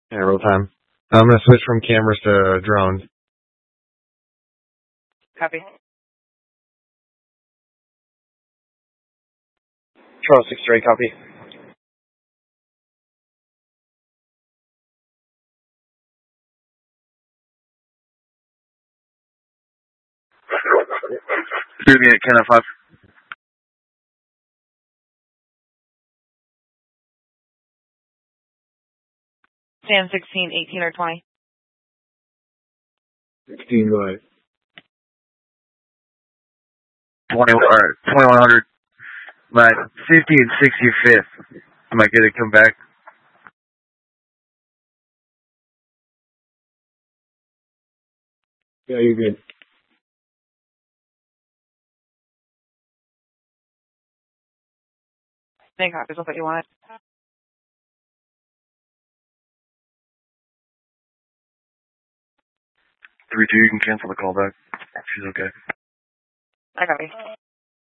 Yeah, real time. I'm gonna switch from cameras to drones. Copy. Charles 6-3, copy. Excuse me at Ken 5. Stand 16, 18, or 20. 16, go ahead. 2100. My 50 and 65th. Am I good to come back? Yeah, you're good. Any copies of what you want? 3-2, you can cancel the call back. She's okay. I copy.